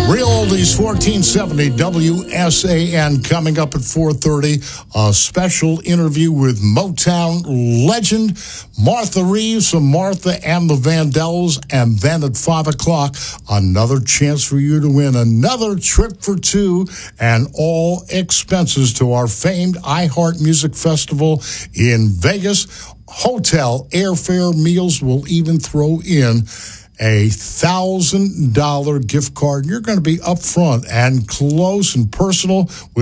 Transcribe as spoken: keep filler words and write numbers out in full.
Real Oldies fourteen seventy W S A N coming up at four thirty. A special interview with Motown legend Martha Reeves from Martha and the Vandellas. And then at five o'clock, another chance for you to win another trip for two and all expenses to our famed iHeart Music Festival in Vegas. Hotel, airfare, meals will even throw in a thousand dollar gift card. You're going to be up front and close and personal with